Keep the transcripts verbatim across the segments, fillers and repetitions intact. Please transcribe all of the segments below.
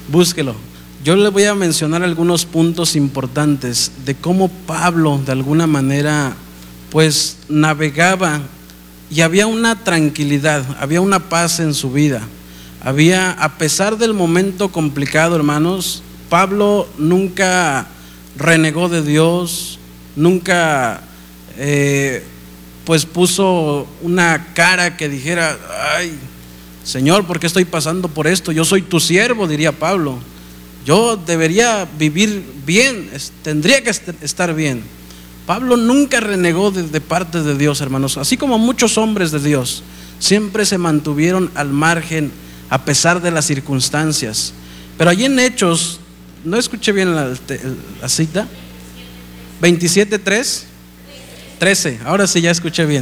Búsquelo. Yo le voy a mencionar algunos puntos importantes de cómo Pablo de alguna manera pues navegaba y había una tranquilidad, había una paz en su vida. Había, a pesar del momento complicado, hermanos, Pablo nunca renegó de Dios, nunca eh, pues puso una cara que dijera: ay, Señor, ¿por qué estoy pasando por esto? Yo soy tu siervo, diría Pablo. Yo debería vivir bien, tendría que estar bien. Pablo nunca renegó de, de parte de Dios, hermanos. Así como muchos hombres de Dios siempre se mantuvieron al margen a pesar de las circunstancias. Pero allí en Hechos, no escuché bien la, la cita, veintisiete, tres, trece, ahora sí ya escuché bien.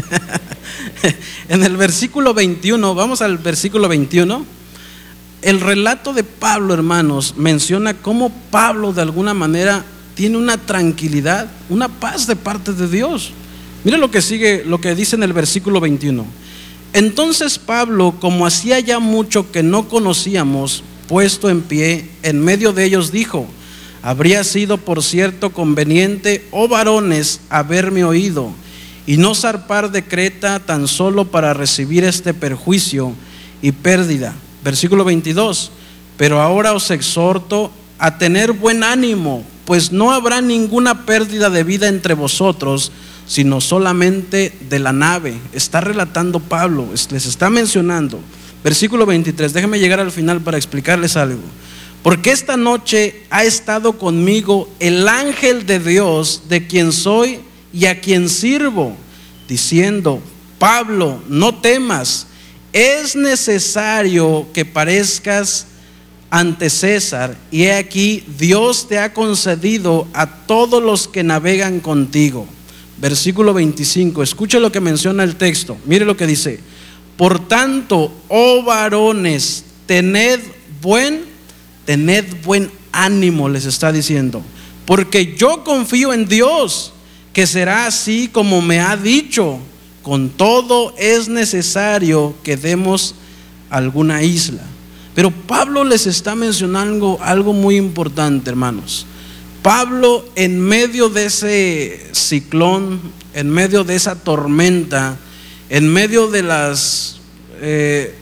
En el versículo veintiuno, vamos al versículo veintiuno. El relato de Pablo, hermanos, menciona cómo Pablo de alguna manera tiene una tranquilidad, una paz de parte de Dios. Mira lo que sigue, lo que dice en el versículo veintiuno. Entonces Pablo, como hacía ya mucho que no conocíamos, puesto en pie en medio de ellos, dijo: habría sido por cierto conveniente, oh varones, haberme oído y no zarpar de Creta tan solo para recibir este perjuicio y pérdida. Versículo veintidós. Pero ahora os exhorto a tener buen ánimo, pues no habrá ninguna pérdida de vida entre vosotros, sino solamente de la nave. Está relatando Pablo, les está mencionando. Versículo veintitrés, déjenme llegar al final para explicarles algo. Porque esta noche ha estado conmigo el ángel de Dios, de quien soy y a quien sirvo, diciendo: Pablo, no temas, es necesario que parezcas ante César, y he aquí Dios te ha concedido a todos los que navegan contigo. Versículo veinticinco, escuche lo que menciona el texto, mire lo que dice: por tanto, oh varones, tened buen, tened buen ánimo, les está diciendo, porque yo confío en Dios, que será así como me ha dicho. Con todo es necesario que demos alguna isla. Pero Pablo les está mencionando algo muy importante, hermanos. Pablo, en medio de ese ciclón, en medio de esa tormenta, en medio de las eh,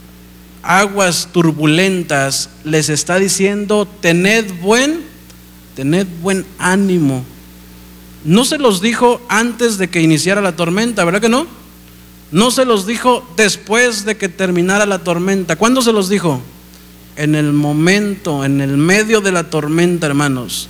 aguas turbulentas, les está diciendo: tened buen, tened buen ánimo. No se los dijo antes de que iniciara la tormenta, ¿verdad que no? No se los dijo después de que terminara la tormenta. ¿Cuándo se los dijo? En el momento, en el medio de la tormenta, hermanos.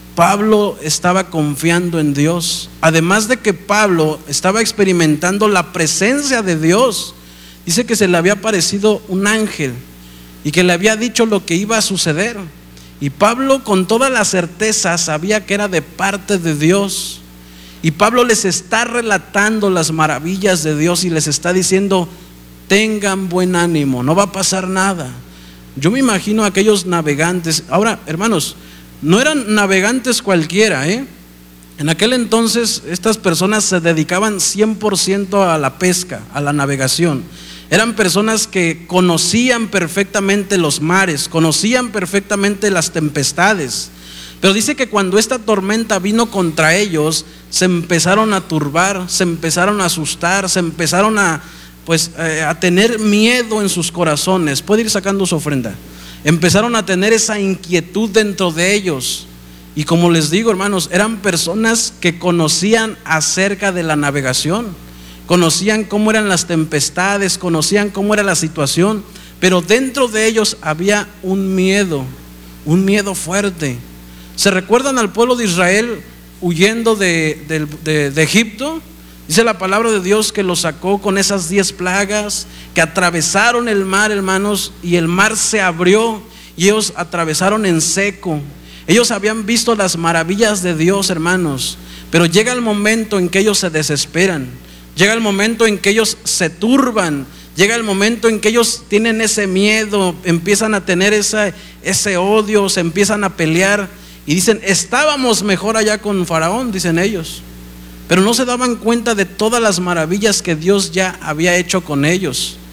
Pablo estaba confiando en Dios. Además de que Pablo estaba experimentando la presencia de Dios. Dice que se le había aparecido un ángel y que le había dicho lo que iba a suceder. Y Pablo, con toda la certeza, sabía que era de parte de Dios. Y Pablo les está relatando las maravillas de Dios y les está diciendo: tengan buen ánimo, no va a pasar nada. Yo me imagino a aquellos navegantes. Ahora, hermanos, no eran navegantes cualquiera, ¿eh? En aquel entonces estas personas se dedicaban cien por ciento a la pesca, a la navegación. Eran personas que conocían perfectamente los mares, conocían perfectamente las tempestades. Pero dice que cuando esta tormenta vino contra ellos, se empezaron a turbar, se empezaron a asustar, se empezaron a, pues, eh, a tener miedo en sus corazones. Puede ir sacando su ofrenda. Empezaron a tener esa inquietud dentro de ellos. Y como les digo, hermanos, eran personas que conocían acerca de la navegación. Conocían cómo eran las tempestades, conocían cómo era la situación, pero dentro de ellos había un miedo, un miedo fuerte. ¿Se recuerdan al pueblo de Israel huyendo de, de, de, de Egipto? Dice la palabra de Dios que los sacó con esas diez plagas, que atravesaron el mar, hermanos, y el mar se abrió y ellos atravesaron en seco. Ellos habían visto las maravillas de Dios, hermanos, pero llega el momento en que ellos se desesperan. Llega el momento en que ellos se turban, llega el momento en que ellos tienen ese miedo, empiezan a tener esa, ese odio, se empiezan a pelear y dicen: estábamos mejor allá con Faraón, dicen ellos. Pero no se daban cuenta de todas las maravillas que Dios ya había hecho con ellos.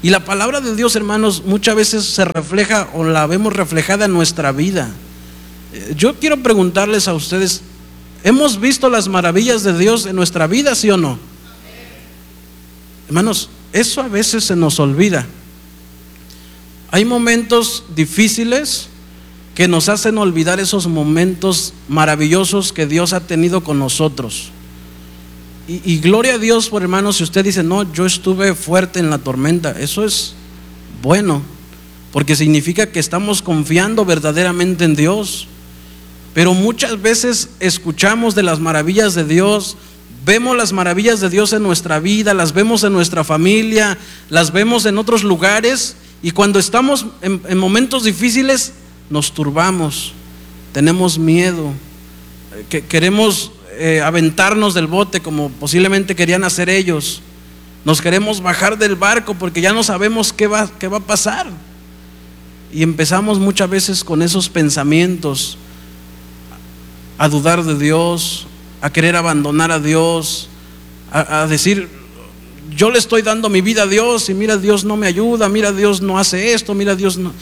Y la palabra de Dios, hermanos, muchas veces se refleja o la vemos reflejada en nuestra vida. Yo quiero preguntarles a ustedes, ¿hemos visto las maravillas de Dios en nuestra vida, sí o no? Hermanos, eso a veces se nos olvida. Hay momentos difíciles que nos hacen olvidar esos momentos maravillosos que Dios ha tenido con nosotros. Y, y gloria a Dios, por hermanos, si usted dice, no, yo estuve fuerte en la tormenta, eso es bueno, porque significa que estamos confiando verdaderamente en Dios. Pero muchas veces escuchamos de las maravillas de Dios, vemos las maravillas de Dios en nuestra vida, las vemos en nuestra familia, las vemos en otros lugares, y cuando estamos en, en momentos difíciles nos turbamos, tenemos miedo, que queremos eh, aventarnos del bote como posiblemente querían hacer ellos, nos queremos bajar del barco porque ya no sabemos qué va, qué va a pasar, y empezamos muchas veces con esos pensamientos a dudar de Dios, a querer abandonar a Dios, a, a decir, yo le estoy dando mi vida a Dios y mira, Dios no me ayuda, mira, Dios no hace esto, mira, Dios no.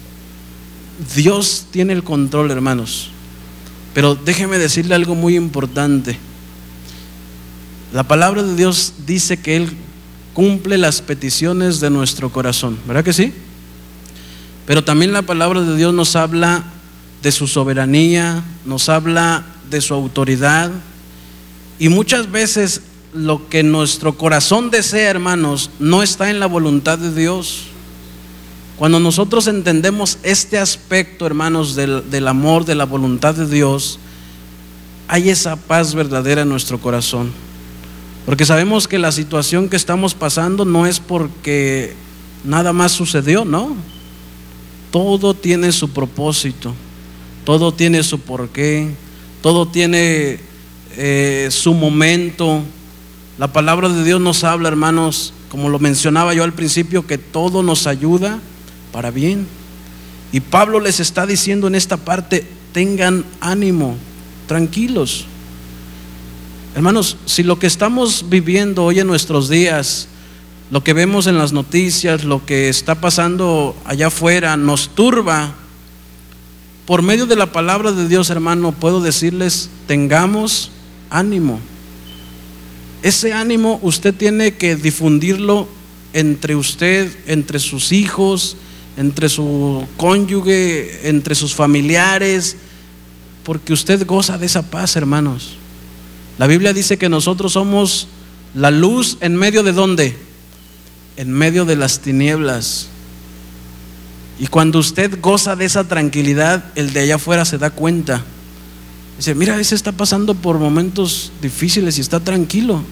Dios tiene el control, hermanos. Pero déjeme decirle algo muy importante. La palabra de Dios dice que Él cumple las peticiones de nuestro corazón, ¿verdad que sí? Pero también la palabra de Dios nos habla de su soberanía, nos habla de su autoridad, y muchas veces lo que nuestro corazón desea, hermanos, no está en la voluntad de Dios. Cuando nosotros entendemos este aspecto, hermanos, del, del amor, de la voluntad de Dios, hay esa paz verdadera en nuestro corazón, porque sabemos que la situación que estamos pasando no es porque nada más sucedió, no, todo tiene su propósito, todo tiene su porqué, todo tiene eh, su momento. La palabra de Dios nos habla, hermanos, como lo mencionaba yo al principio, que todo nos ayuda para bien. Y Pablo les está diciendo en esta parte, tengan ánimo, tranquilos. Hermanos, si lo que estamos viviendo hoy en nuestros días, lo que vemos en las noticias, lo que está pasando allá afuera, nos turba, por medio de la palabra de Dios, hermano, puedo decirles, tengamos ánimo. Ese ánimo usted tiene que difundirlo entre usted, entre sus hijos, entre su cónyuge, entre sus familiares, porque usted goza de esa paz, hermanos. La Biblia dice que nosotros somos la luz en medio de ¿dónde? En medio de las tinieblas. Y cuando usted goza de esa tranquilidad, el de allá afuera se da cuenta. Dice, mira, ese está pasando por momentos difíciles y está tranquilo.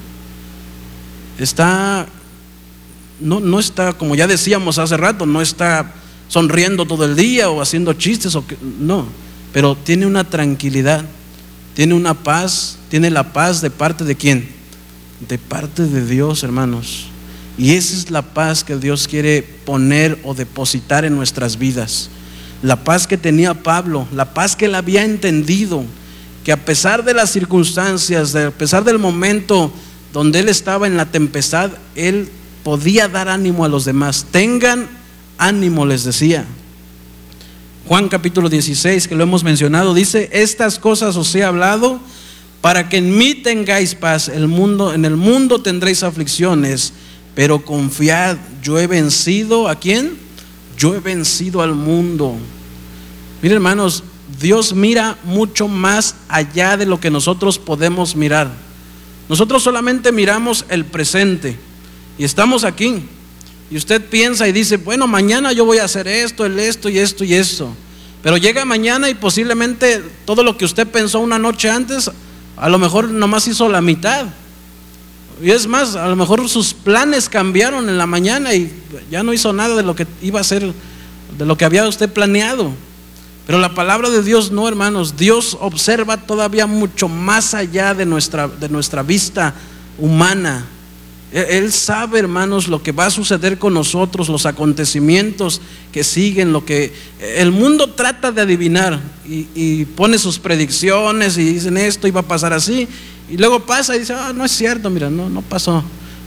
Está, no, no está, como ya decíamos hace rato, no está sonriendo todo el día o haciendo chistes, o que, no, pero tiene una tranquilidad, tiene una paz, tiene la paz de parte de ¿quién? De parte de Dios, hermanos. Y esa es la paz que Dios quiere poner o depositar en nuestras vidas. La paz que tenía Pablo, la paz que él había entendido, que a pesar de las circunstancias, a pesar del momento donde él estaba en la tempestad, él podía dar ánimo a los demás. Tengan ánimo, les decía. Juan capítulo dieciséis, que lo hemos mencionado, dice, estas cosas os he hablado para que en mí tengáis paz. El mundo, en el mundo tendréis aflicciones, pero confiad, yo he vencido, ¿a quién? Yo he vencido al mundo. Miren, hermanos, Dios mira mucho más allá de lo que nosotros podemos mirar. Nosotros solamente miramos el presente y estamos aquí. Y usted piensa y dice, bueno, mañana yo voy a hacer esto, el esto y esto y esto. Pero llega mañana y posiblemente todo lo que usted pensó una noche antes, a lo mejor nomás hizo la mitad. Y es más, a lo mejor sus planes cambiaron en la mañana y ya no hizo nada de lo que iba a hacer, de lo que había usted planeado. Pero la palabra de Dios no, hermanos. Dios observa todavía mucho más allá de nuestra, de nuestra vista humana. Él sabe, hermanos, lo que va a suceder con nosotros, los acontecimientos que siguen, lo que el mundo trata de adivinar y, y pone sus predicciones y dicen esto iba a pasar así, y luego pasa y dice, ah, no es cierto, mira, no, no pasó.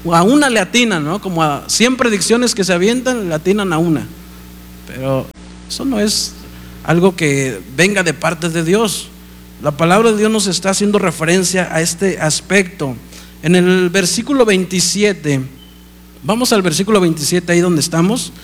a una le atinan, ¿no? Como a cien predicciones que se avientan, le atinan a una. Pero eso no es algo que venga de parte de Dios. La palabra de Dios nos está haciendo referencia a este aspecto. En el versículo veintisiete, vamos al versículo veintisiete, ahí donde estamos,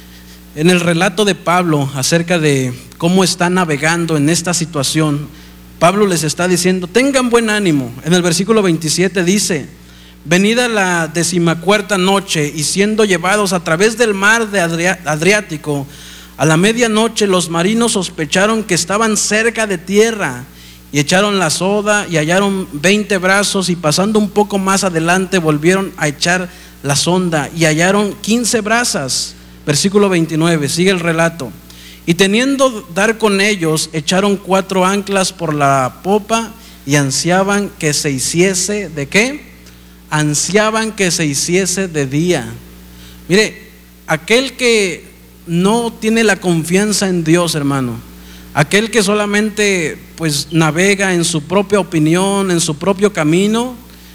en el relato de Pablo acerca de cómo está navegando en esta situación. Pablo les está diciendo: tengan buen ánimo. En el versículo veintisiete dice: venida la decimacuarta noche y siendo llevados a través del mar de Adriático, a la medianoche los marinos sospecharon que estaban cerca de tierra y echaron la soda y hallaron veinte brazos, y pasando un poco más adelante volvieron a echar la sonda y hallaron quince brazas. Versículo veintinueve, sigue el relato. Y teniendo dar con ellos, echaron cuatro anclas por la popa y ansiaban que se hiciese, ¿de qué? Ansiaban que se hiciese de día. Mire, aquel que no tiene la confianza en Dios, hermano, aquel que solamente pues navega en su propia opinión, en su propio camino,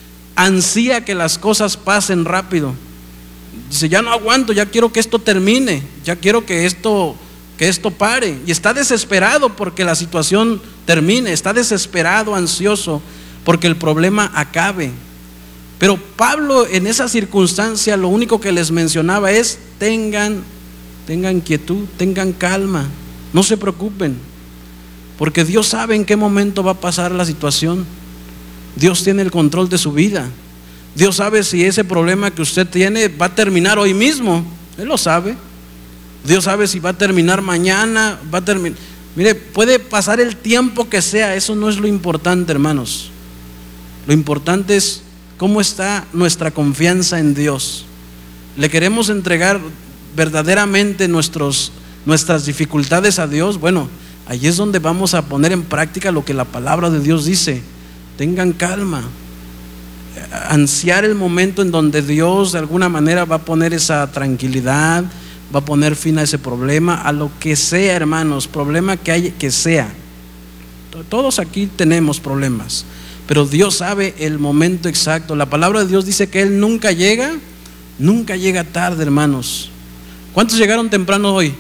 ansía que las cosas pasen rápido. Dice: ya no aguanto, ya quiero que esto termine, ya quiero que esto, que esto pare. Y está desesperado porque la situación termine, está desesperado, ansioso porque el problema acabe. Pero Pablo en esa circunstancia lo único que les mencionaba es: tengan, tengan quietud, tengan calma, no se preocupen, porque Dios sabe en qué momento va a pasar la situación. Dios tiene el control de su vida. Dios sabe si ese problema que usted tiene va a terminar hoy mismo. Él lo sabe. Dios sabe si va a terminar mañana, va a terminar. Mire, puede pasar el tiempo que sea, eso no es lo importante, hermanos. Lo importante es cómo está nuestra confianza en Dios. ¿Le queremos entregar verdaderamente nuestros, nuestras dificultades a Dios? Bueno, allí es donde vamos a poner en práctica lo que la palabra de Dios dice. Tengan calma, ansiar el momento en donde Dios de alguna manera va a poner esa tranquilidad, va a poner fin a ese problema, a lo que sea, hermanos, problema que haya, que sea. Todos aquí tenemos problemas, pero Dios sabe el momento exacto. La palabra de Dios dice que Él nunca llega, nunca llega tarde, hermanos. ¿Cuántos llegaron temprano hoy?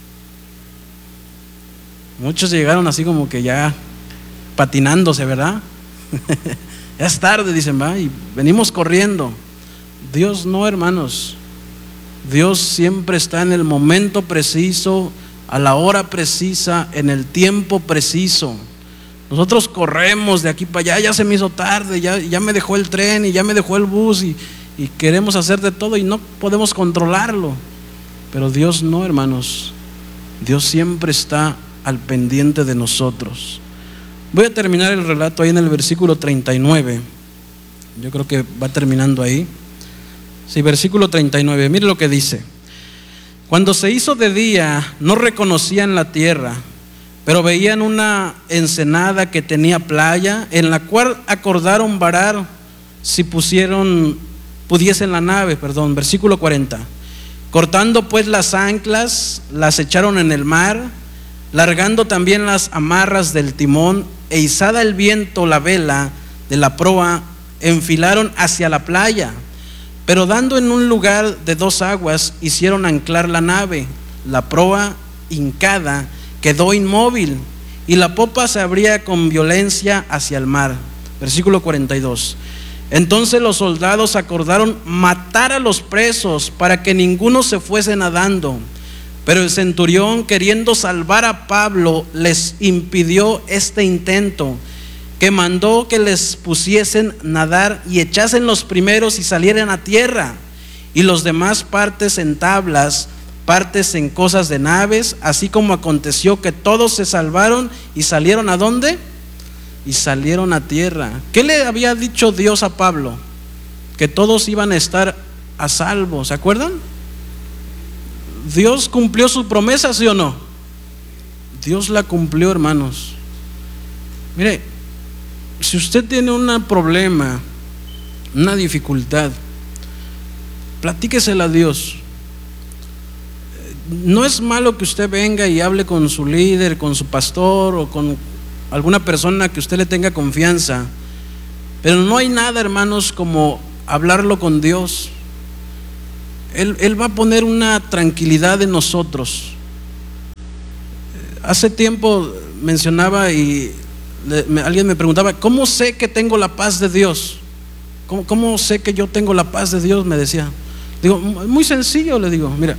Muchos llegaron así como que ya patinándose, ¿verdad? Ya es tarde, dicen, va, y venimos corriendo. Dios no, hermanos. Dios siempre está en el momento preciso, a la hora precisa, en el tiempo preciso. Nosotros corremos de aquí para allá: ya se me hizo tarde, ya, ya me dejó el tren y ya me dejó el bus, y, y queremos hacer de todo y no podemos controlarlo. Pero Dios no, hermanos. Dios siempre está al pendiente de nosotros. Voy a terminar el relato ahí en el versículo treinta y nueve. Yo creo que va terminando ahí. Sí, versículo treinta y nueve. Mire lo que dice: cuando se hizo de día, no reconocían la tierra, pero veían una ensenada que tenía playa, en la cual acordaron varar si pusieron, pudiesen la nave. Perdón, versículo cuarenta. Cortando pues las anclas, las echaron en el mar, largando también las amarras del timón, e izada el viento la vela de la proa, enfilaron hacia la playa. Pero dando en un lugar de dos aguas, hicieron anclar la nave. La proa, hincada, quedó inmóvil, y la popa se abría con violencia hacia el mar. Versículo cuarenta y dos. Entonces los soldados acordaron matar a los presos para que ninguno se fuese nadando. Pero el centurión, queriendo salvar a Pablo, les impidió este intento, que mandó que les pusiesen nadar y echasen los primeros y salieran a tierra, y los demás partes en tablas, partes en cosas de naves. Así como aconteció que todos se salvaron y salieron ¿a dónde? Y salieron a tierra. ¿Qué le había dicho Dios a Pablo? Que todos iban a estar a salvo, ¿se acuerdan? Dios cumplió su promesa, ¿sí o no? Dios la cumplió, hermanos. Mire, si usted tiene un problema, una dificultad, platíquesela a Dios. No es malo que usted venga y hable con su líder, con su pastor o con alguna persona que usted le tenga confianza, pero no hay nada, hermanos, como hablarlo con Dios. Él, Él va a poner una tranquilidad en nosotros. Hace tiempo mencionaba y le, me, alguien me preguntaba, ¿cómo sé que tengo la paz de Dios? ¿Cómo, ¿Cómo sé que yo tengo la paz de Dios? Me decía. Digo, muy sencillo, le digo, mira,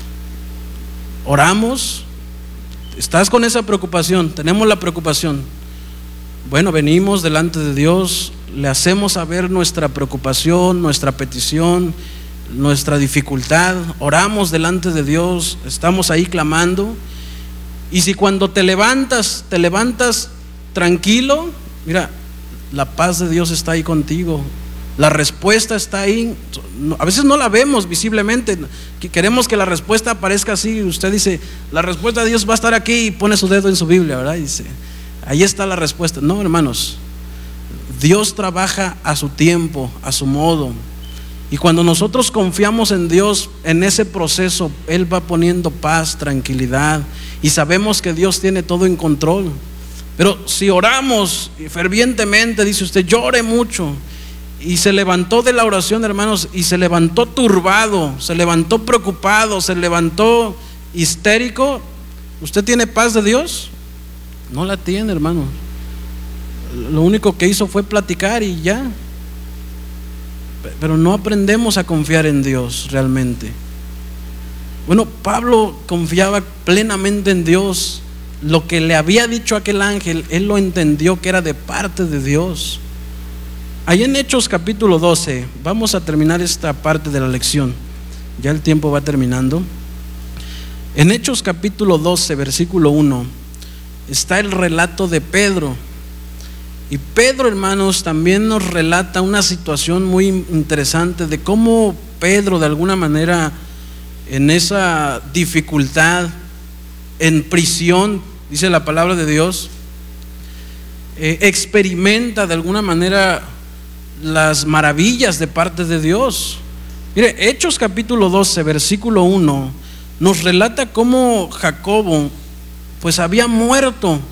oramos, estás con esa preocupación, tenemos la preocupación. Bueno, venimos delante de Dios, le hacemos saber nuestra preocupación, nuestra petición, nuestra dificultad, oramos delante de Dios, estamos ahí clamando. Y si cuando te levantas, te levantas tranquilo, mira, la paz de Dios está ahí contigo, la respuesta está ahí. A veces no la vemos visiblemente, queremos que la respuesta aparezca así. Usted dice, la respuesta de Dios va a estar aquí, y pone su dedo en su Biblia, ¿verdad? Y dice, ahí está la respuesta. No, hermanos, Dios trabaja a su tiempo, a su modo. Y cuando nosotros confiamos en Dios, en ese proceso, Él va poniendo paz, tranquilidad, y sabemos que Dios tiene todo en control. Pero si oramos fervientemente, dice usted, yo oré mucho, y se levantó de la oración, hermanos, y se levantó turbado, se levantó preocupado, se levantó histérico, ¿usted tiene paz de Dios? No la tiene, hermano. Lo único que hizo fue platicar y ya. Pero no aprendemos a confiar en Dios realmente. Bueno, Pablo confiaba plenamente en Dios. Lo que le había dicho aquel ángel, él lo entendió que era de parte de Dios. Ahí en Hechos capítulo doce, vamos a terminar esta parte de la lección, ya el tiempo va terminando. En Hechos capítulo doce, versículo uno, está el relato de Pedro. Y Pedro, hermanos, también nos relata una situación muy interesante de cómo Pedro, de alguna manera, en esa dificultad, en prisión, dice la palabra de Dios, eh, experimenta de alguna manera las maravillas de parte de Dios. Mire, Hechos capítulo doce, versículo uno, nos relata cómo Jacobo, pues había muerto.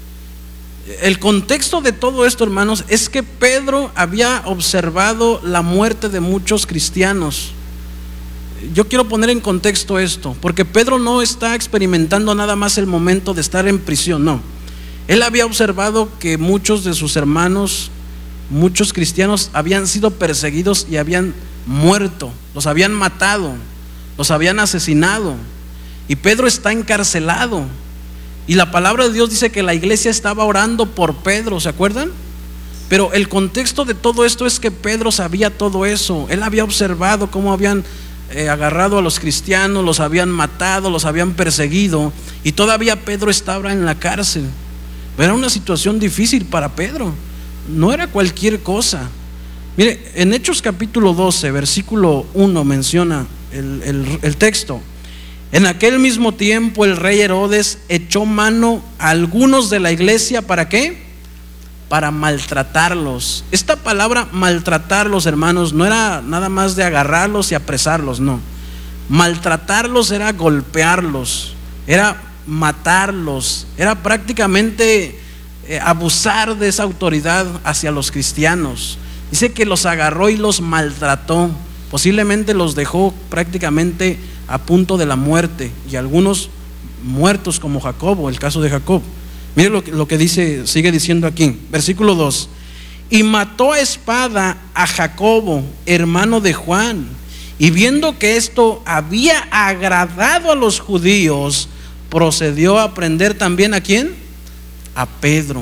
El contexto de todo esto, hermanos, es que Pedro había observado la muerte de muchos cristianos. Yo quiero poner en contexto esto, porque Pedro no está experimentando nada más el momento de estar en prisión, no. Él había observado que muchos de sus hermanos, muchos cristianos, habían sido perseguidos y habían muerto, los habían matado, los habían asesinado. Y Pedro está encarcelado. Y la palabra de Dios dice que la iglesia estaba orando por Pedro, ¿se acuerdan? Pero el contexto de todo esto es que Pedro sabía todo eso. Él había observado cómo habían eh, agarrado a los cristianos, los habían matado, los habían perseguido, y todavía Pedro estaba en la cárcel. Era una situación difícil para Pedro, no era cualquier cosa. Mire, en Hechos capítulo doce, versículo uno menciona el, el, el texto. En aquel mismo tiempo el rey Herodes echó mano a algunos de la iglesia, ¿para qué? Para maltratarlos. Esta palabra maltratarlos, hermanos, no era nada más de agarrarlos y apresarlos, no. Maltratarlos era golpearlos, era matarlos, era prácticamente eh, abusar de esa autoridad hacia los cristianos. Dice que los agarró y los maltrató, posiblemente los dejó prácticamente a punto de la muerte, y algunos muertos como Jacobo, el caso de Jacob. Mire lo que, lo que dice, sigue diciendo aquí, versículo dos. Y mató a espada a Jacobo, hermano de Juan, y viendo que esto había agradado a los judíos, procedió a prender también ¿a quién? A Pedro.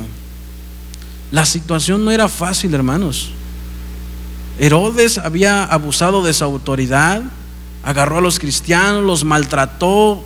La situación no era fácil, hermanos. Herodes había abusado de su autoridad, agarró a los cristianos, los maltrató,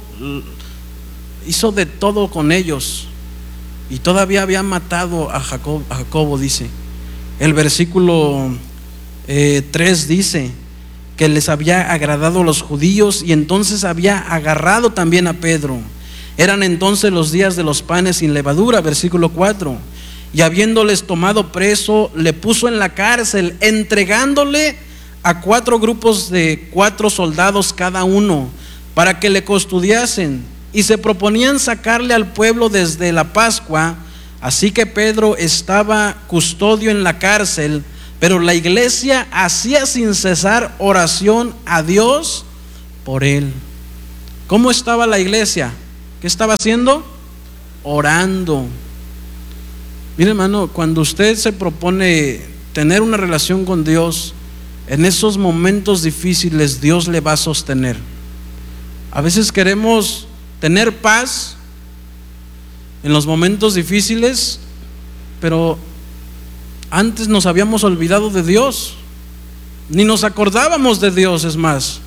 hizo de todo con ellos, y todavía había matado a Jacob, a Jacobo, dice. El versículo eh, tres dice que les había agradado a los judíos, y entonces había agarrado también a Pedro. Eran entonces los días de los panes sin levadura, versículo cuatro. Y habiéndoles tomado preso, le puso en la cárcel, entregándole a cuatro grupos de cuatro soldados cada uno, para que le custodiasen, y se proponían sacarle al pueblo desde la Pascua. Así que Pedro estaba custodio en la cárcel, pero la iglesia hacía sin cesar oración a Dios por él. ¿Cómo estaba la iglesia? ¿Qué estaba haciendo? Orando. Mire, hermano, cuando usted se propone tener una relación con Dios, en esos momentos difíciles Dios le va a sostener. A veces queremos tener paz en los momentos difíciles, pero antes nos habíamos olvidado de Dios, ni nos acordábamos de Dios, es más.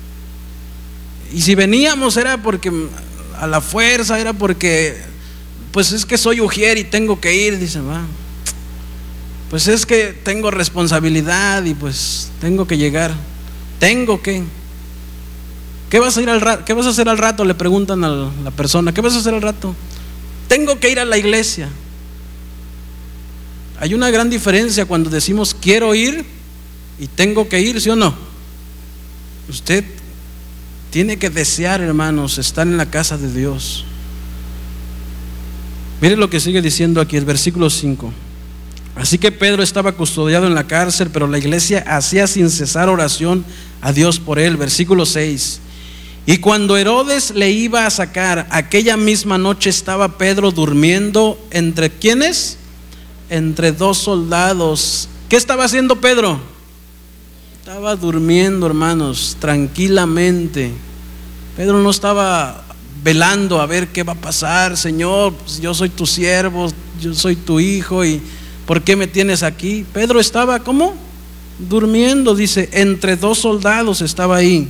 Y si veníamos era porque a la fuerza, era porque pues es que soy ujier y tengo que ir, dice, va. Pues es que tengo responsabilidad y pues tengo que llegar. Tengo que. ¿Qué vas a ir al rato? ¿Qué vas a hacer al rato? Le preguntan a la persona. ¿Qué vas a hacer al rato? Tengo que ir a la iglesia. Hay una gran diferencia cuando decimos quiero ir y tengo que ir, ¿sí o no? Usted tiene que desear, hermanos, estar en la casa de Dios. Mire lo que sigue diciendo aquí el versículo cinco. Así que Pedro estaba custodiado en la cárcel, pero la iglesia hacía sin cesar oración a Dios por él. Versículo seis. Y cuando Herodes le iba a sacar, aquella misma noche estaba Pedro durmiendo entre ¿quiénes? Entre dos soldados. ¿Qué estaba haciendo Pedro? Estaba durmiendo, hermanos, tranquilamente. Pedro no estaba velando a ver qué va a pasar. Señor, pues yo soy tu siervo, yo soy tu hijo, y ¿por qué me tienes aquí? Pedro estaba, ¿cómo? Durmiendo, dice, entre dos soldados estaba ahí.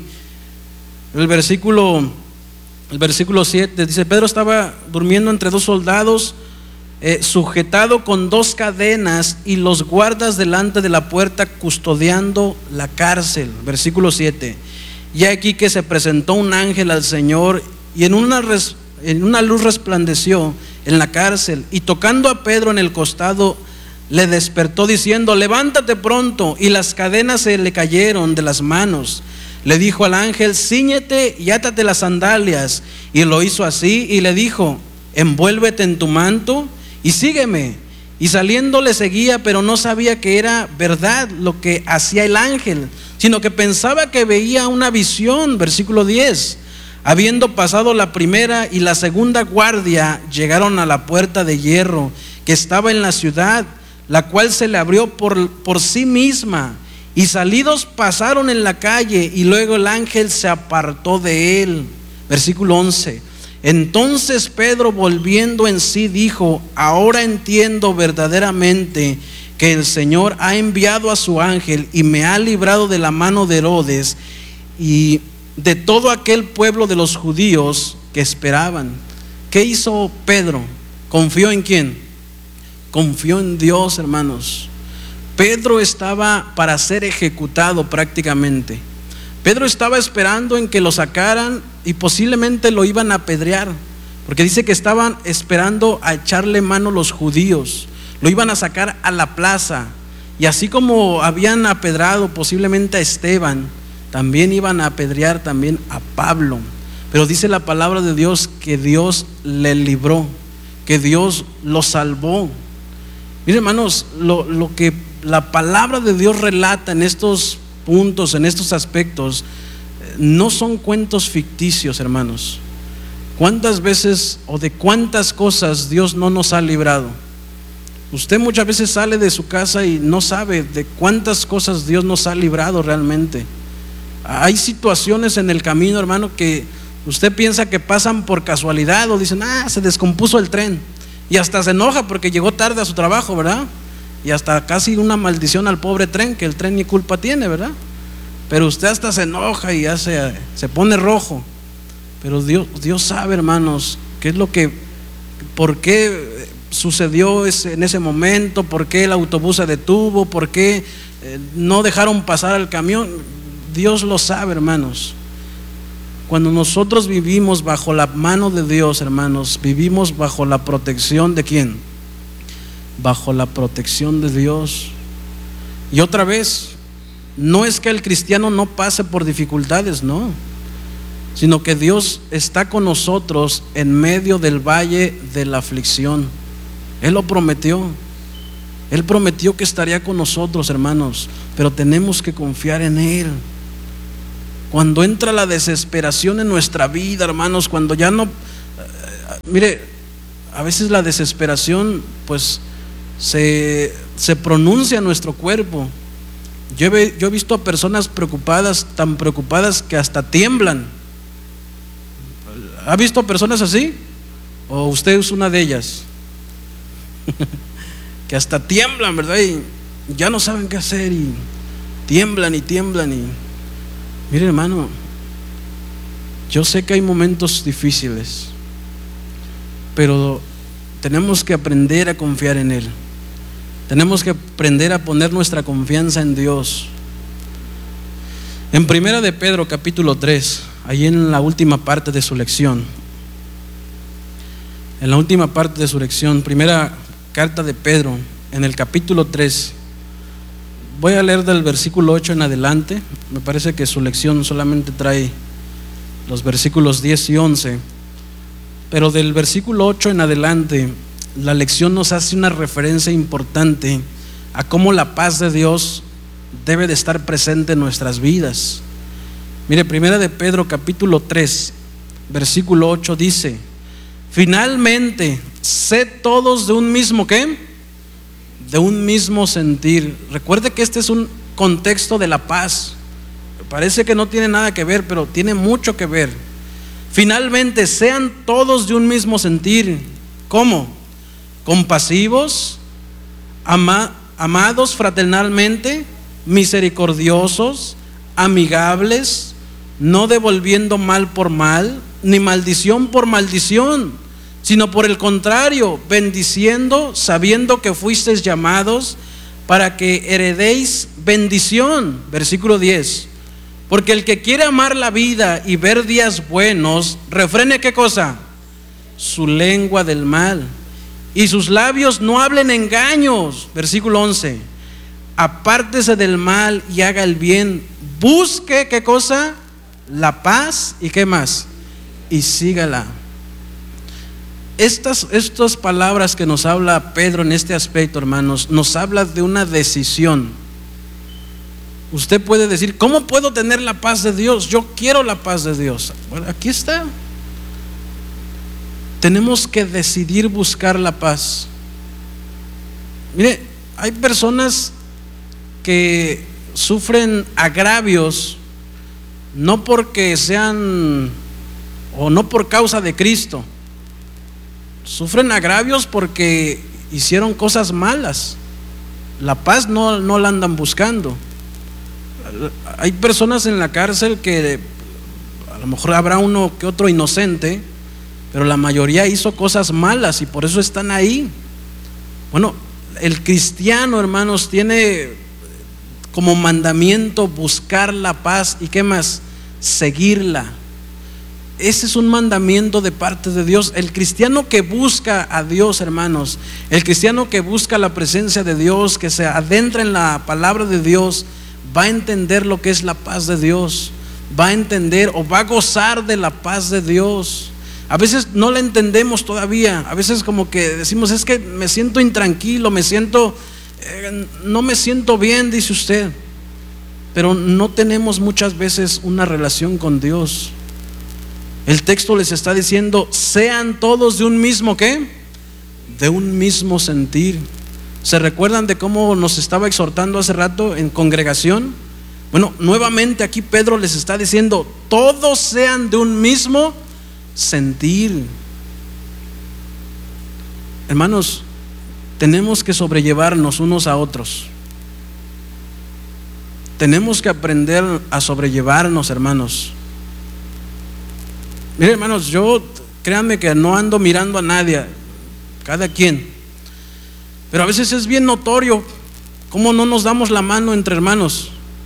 El versículo, el versículo siete dice, Pedro estaba durmiendo entre dos soldados, eh, sujetado con dos cadenas, y los guardas delante de la puerta custodiando la cárcel. Versículo siete. Y aquí que se presentó un ángel al Señor, y en una, res, en una luz resplandeció en la cárcel, y tocando a Pedro en el costado, le despertó diciendo, levántate pronto, y las cadenas se le cayeron de las manos. Le dijo al ángel, cíñete y átate las sandalias, y lo hizo así, y le dijo, envuélvete en tu manto y sígueme. Y saliendo le seguía, pero no sabía que era verdad lo que hacía el ángel, sino que pensaba que veía una visión. Versículo diez. Habiendo pasado la primera y la segunda guardia, llegaron a la puerta de hierro que estaba en la ciudad, la cual se le abrió por, por sí misma, y salidos pasaron en la calle, y luego el ángel se apartó de él. Versículo once. Entonces Pedro, volviendo en sí, dijo, ahora entiendo verdaderamente que el Señor ha enviado a su ángel y me ha librado de la mano de Herodes y de todo aquel pueblo de los judíos que esperaban. ¿Qué hizo Pedro? ¿Confió en quién? Confió en Dios, hermanos. Pedro estaba para ser ejecutado prácticamente. Pedro estaba esperando en que lo sacaran y posiblemente lo iban a apedrear, porque dice que estaban esperando a echarle mano los judíos. Lo iban a sacar a la plaza, y así como habían apedrado posiblemente a Esteban, también iban a apedrear también a Pablo. Pero dice la palabra de Dios que Dios le libró, que Dios lo salvó. Miren, hermanos, lo, lo que la palabra de Dios relata en estos puntos, en estos aspectos, no son cuentos ficticios, hermanos. ¿Cuántas veces o de cuántas cosas Dios no nos ha librado? Usted muchas veces sale de su casa y no sabe de cuántas cosas Dios nos ha librado realmente. Hay situaciones en el camino, hermano, que usted piensa que pasan por casualidad, o dicen, ah, se descompuso el tren, y hasta se enoja porque llegó tarde a su trabajo, ¿verdad? Y hasta casi una maldición al pobre tren, que el tren ni culpa tiene, ¿verdad? Pero usted hasta se enoja y ya se, se pone rojo. Pero Dios, Dios sabe, hermanos, qué es lo que, por qué sucedió ese, en ese momento, por qué el autobús se detuvo, por qué eh, no dejaron pasar al camión. Dios lo sabe, hermanos. Cuando nosotros vivimos bajo la mano de Dios, hermanos, vivimos bajo la protección de ¿quién? Bajo la protección de Dios. Y otra vez, no es que el cristiano no pase por dificultades, no, sino que Dios está con nosotros en medio del valle de la aflicción. Él lo prometió. Él prometió que estaría con nosotros, hermanos, pero tenemos que confiar en Él. Cuando entra la desesperación en nuestra vida, hermanos, cuando ya no, mire, a veces la desesperación pues se, se pronuncia en nuestro cuerpo. Yo he, yo he visto a personas preocupadas, tan preocupadas que hasta tiemblan. ¿Ha visto personas así? ¿O usted es una de ellas? Que hasta tiemblan, ¿verdad? Y ya no saben qué hacer y tiemblan y tiemblan y... Mire, hermano, yo sé que hay momentos difíciles, pero tenemos que aprender a confiar en Él. Tenemos que aprender a poner nuestra confianza en Dios. En Primera de Pedro capítulo tres, ahí en la última parte de su lección, en la última parte de su lección, primera carta de Pedro, en el capítulo tres, voy a leer del versículo ocho en adelante. Me parece que su lección solamente trae los versículos diez y once, pero del versículo ocho en adelante, la lección nos hace una referencia importante a cómo la paz de Dios debe de estar presente en nuestras vidas. Mire, Primera de Pedro capítulo tres, versículo ocho dice: finalmente, sed todos de un mismo ¿qué? De un mismo sentir. Recuerde que este es un contexto de la paz. Parece que no tiene nada que ver, pero tiene mucho que ver. Finalmente, sean todos de un mismo sentir. ¿Cómo? Compasivos, ama, amados fraternalmente, misericordiosos, amigables, no devolviendo mal por mal, ni maldición por maldición, sino por el contrario, bendiciendo, sabiendo que fuisteis llamados para que heredéis bendición. Versículo diez: porque el que quiere amar la vida y ver días buenos, refrene ¿qué cosa? Su lengua del mal, y sus labios no hablen engaños. Versículo once: apártese del mal y haga el bien, busque ¿qué cosa? La paz, y ¿qué más? Y sígala. Estas, estas palabras que nos habla Pedro en este aspecto, hermanos, nos habla de una decisión. Usted puede decir: ¿cómo puedo tener la paz de Dios? Yo quiero la paz de Dios. Bueno, aquí está. Tenemos que decidir buscar la paz. Mire, hay personas que sufren agravios no porque sean o no por causa de Cristo. Sufren agravios porque hicieron cosas malas. La paz no, no la andan buscando. Hay personas en la cárcel que a lo mejor habrá uno que otro inocente, pero la mayoría hizo cosas malas y por eso están ahí. Bueno, el cristiano, hermanos, tiene como mandamiento buscar la paz y ¿qué más? Seguirla. Ese es un mandamiento de parte de Dios. El cristiano que busca a Dios, hermanos, el cristiano que busca la presencia de Dios, que se adentra en la palabra de Dios, va a entender lo que es la paz de Dios, va a entender o va a gozar de la paz de Dios. A veces no la entendemos todavía. A veces como que decimos: es que me siento intranquilo, me siento eh, no me siento bien, dice usted, pero no tenemos muchas veces una relación con Dios. El texto les está diciendo: sean todos de un mismo ¿qué? De un mismo sentir. ¿Se recuerdan de cómo nos estaba exhortando hace rato en congregación? Bueno, nuevamente aquí Pedro les está diciendo: todos sean de un mismo sentir. Hermanos, tenemos que sobrellevarnos unos a otros. Tenemos que aprender a sobrellevarnos, hermanos. Miren, hermanos, yo, créanme que no ando mirando a nadie, cada quien, pero a veces es bien notorio cómo no nos damos la mano entre hermanos.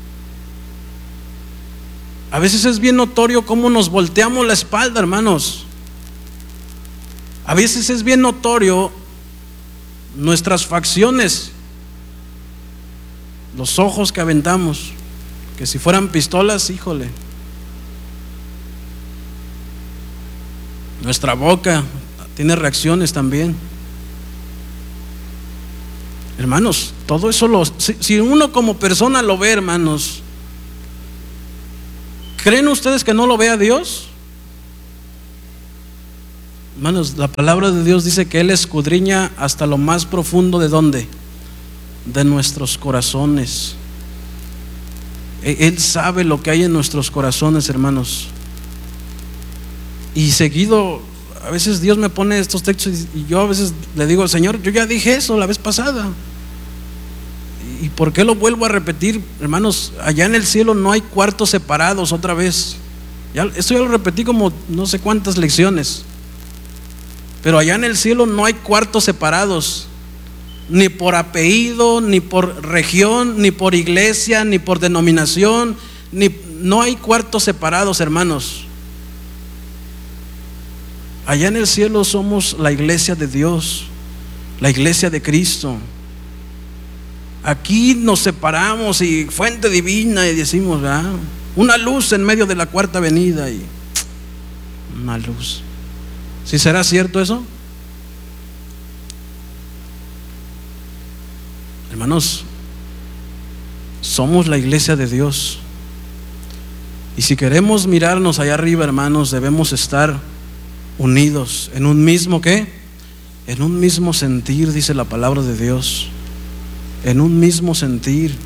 A veces es bien notorio cómo nos volteamos la espalda, hermanos. A veces es bien notorio nuestras facciones, los ojos que aventamos, que si fueran pistolas, híjole. Nuestra boca tiene reacciones también. Hermanos, todo eso lo, si, si uno como persona lo ve, hermanos, ¿creen ustedes que no lo ve a Dios? Hermanos, la palabra de Dios dice que Él escudriña hasta lo más profundo de ¿dónde? De nuestros corazones. Él sabe lo que hay en nuestros corazones, hermanos. Y seguido, a veces Dios me pone estos textos y yo a veces le digo: Señor, yo ya dije eso la vez pasada, ¿y por qué lo vuelvo a repetir? Hermanos, allá en el cielo no hay cuartos separados otra vez. Ya, esto ya lo repetí como no sé cuántas lecciones. Pero allá en el cielo no hay cuartos separados, ni por apellido, ni por región, ni por iglesia, ni por denominación, ni, no hay cuartos separados, hermanos. Allá en el cielo somos la iglesia de Dios, la iglesia de Cristo. Aquí nos separamos y fuente divina y decimos, ¿verdad? Una luz en medio de la cuarta venida y una luz. ¿Sí será cierto eso? Hermanos, somos la iglesia de Dios. Y si queremos mirarnos allá arriba, hermanos, debemos estar unidos en un mismo ¿qué? En un mismo sentir, dice la palabra de Dios. En un mismo sentir.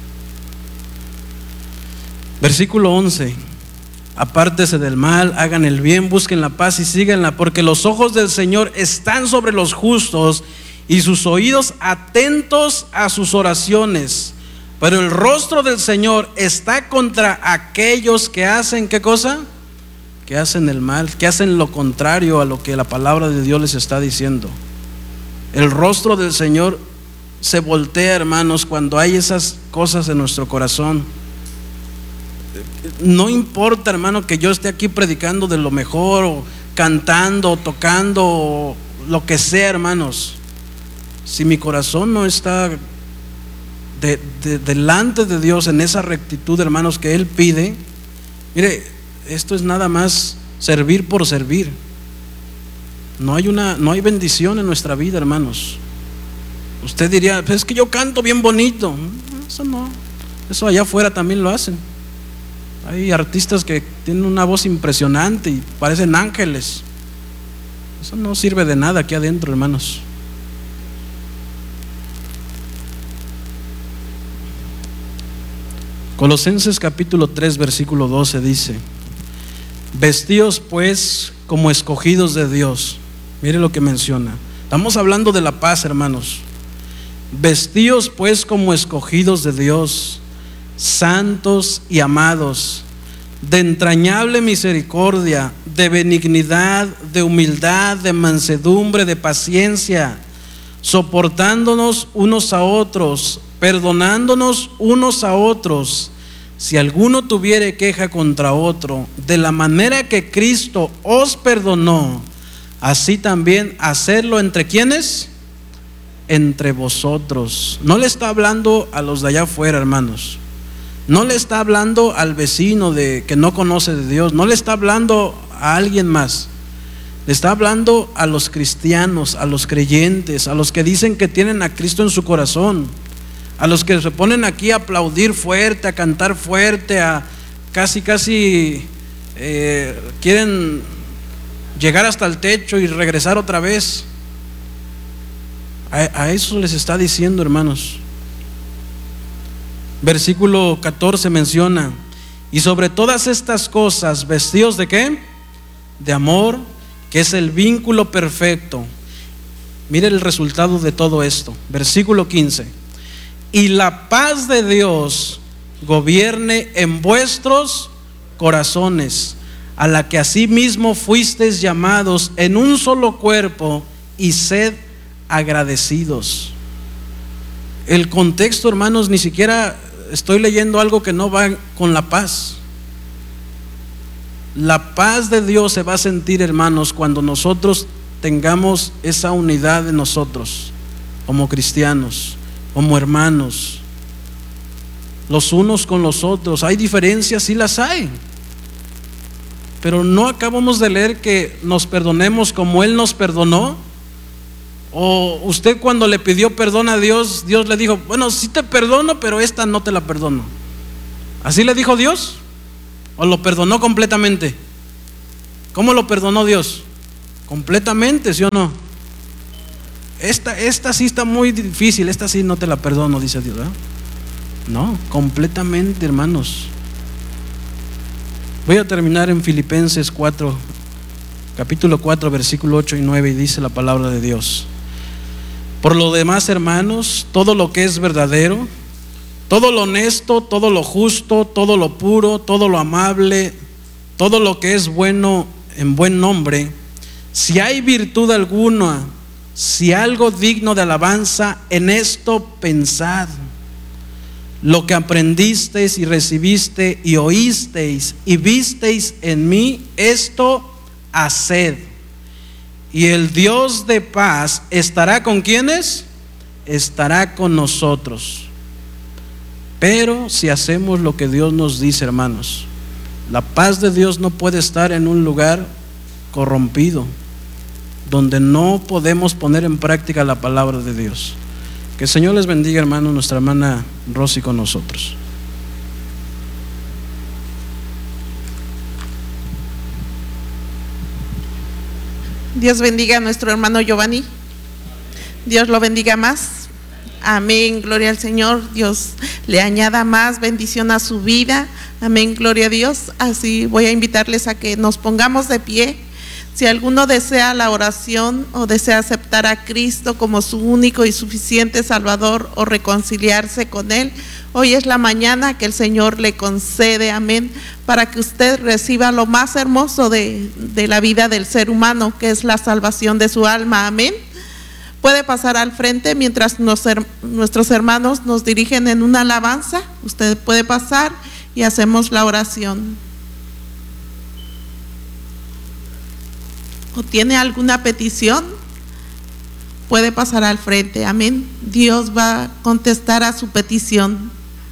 Versículo once: apártese del mal, hagan el bien, busquen la paz y síganla, porque los ojos del Señor están sobre los justos y sus oídos atentos a sus oraciones, pero el rostro del Señor está contra aquellos que hacen ¿qué cosa? Que hacen el mal, que hacen lo contrario a lo que la palabra de Dios les está diciendo. El rostro del Señor se voltea, hermanos, cuando hay esas cosas en nuestro corazón. No importa, hermano, que yo esté aquí predicando de lo mejor, o cantando, o tocando, o lo que sea, hermanos. Si mi corazón no está de, de, delante de Dios en esa rectitud, hermanos, que Él pide, mire, esto es nada más servir por servir. No hay una, no hay bendición en nuestra vida, hermanos. Usted diría, pues es que yo canto bien bonito. Eso no, eso allá afuera también lo hacen. Hay artistas que tienen una voz impresionante y parecen ángeles. Eso no sirve de nada aquí adentro, hermanos. Colosenses capítulo tres versículo doce dice: vestíos pues como escogidos de Dios. Mire lo que menciona. Estamos hablando de la paz, hermanos. Vestíos pues como escogidos de Dios, santos y amados, de entrañable misericordia, de benignidad, de humildad, de mansedumbre, de paciencia, soportándonos unos a otros, perdonándonos unos a otros, si alguno tuviere queja contra otro, de la manera que Cristo os perdonó, así también hacerlo entre ¿quiénes? Entre vosotros. No le está hablando a los de allá afuera, hermanos. No le está hablando al vecino de que no conoce de Dios. No le está hablando a alguien más. Le está hablando a los cristianos, a los creyentes, a los que dicen que tienen a Cristo en su corazón, a los que se ponen aquí a aplaudir fuerte, a cantar fuerte, a casi casi eh, quieren llegar hasta el techo y regresar otra vez. A, a eso les está diciendo, hermanos. Versículo catorce menciona: y sobre todas estas cosas vestidos de ¿qué? De amor, que es el vínculo perfecto. Mire el resultado de todo esto. Versículo quince: y la paz de Dios gobierne en vuestros corazones, a la que asimismo fuisteis llamados en un solo cuerpo, y sed agradecidos. El contexto, hermanos, ni siquiera estoy leyendo algo que no va con la paz. La paz de Dios se va a sentir, hermanos, cuando nosotros tengamos esa unidad de nosotros como cristianos, como hermanos, los unos con los otros. Hay diferencias, sí las hay, pero no acabamos de leer que nos perdonemos como Él nos perdonó. O usted cuando le pidió perdón a Dios, Dios le dijo, bueno, sí te perdono, pero esta no te la perdono. ¿Así le dijo Dios? ¿O lo perdonó completamente? ¿Cómo lo perdonó Dios? Completamente, ¿sí o no? Esta, esta sí está muy difícil, esta sí no te la perdono, dice Dios, ¿verdad? No, completamente, hermanos. Voy a terminar en Filipenses cuatro, capítulo cuatro, versículo ocho y nueve, y dice la palabra de Dios: por lo demás, hermanos, todo lo que es verdadero, todo lo honesto, todo lo justo, todo lo puro, todo lo amable, todo lo que es bueno, en buen nombre, si hay virtud alguna, si algo digno de alabanza, en esto pensad. Lo que aprendisteis y recibiste y oísteis y visteis en mí, esto haced. Y el Dios de paz estará con quienes, estará con nosotros. Pero si hacemos lo que Dios nos dice, hermanos, la paz de Dios no puede estar en un lugar corrompido, donde no podemos poner en práctica la palabra de Dios. Que el Señor les bendiga, hermanos, nuestra hermana Rosy con nosotros. Dios bendiga a nuestro hermano Giovanni. Dios lo bendiga más. Amén, gloria al Señor. Dios le añada más bendición a su vida. Amén, gloria a Dios. Así voy a invitarles a que nos pongamos de pie. Si alguno desea la oración o desea aceptar a Cristo como su único y suficiente Salvador o reconciliarse con Él, hoy es la mañana que el Señor le concede, amén, para que usted reciba lo más hermoso de, de la vida del ser humano, que es la salvación de su alma, amén. Puede pasar al frente mientras nos, nuestros hermanos nos dirigen en una alabanza. Usted puede pasar y hacemos la oración. ¿O tiene alguna petición? Puede pasar al frente, amén. Dios va a contestar a su petición.